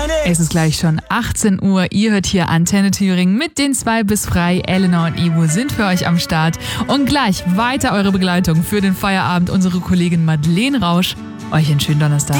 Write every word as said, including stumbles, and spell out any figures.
Es ist gleich schon achtzehn Uhr. Ihr hört hier Antenne Thüringen mit den zwei bis frei. Elena und Ivo sind für euch am Start. Und gleich weiter eure Begleitung für den Feierabend. Unsere Kollegin Madeleine Rausch. Euch einen schönen Donnerstag.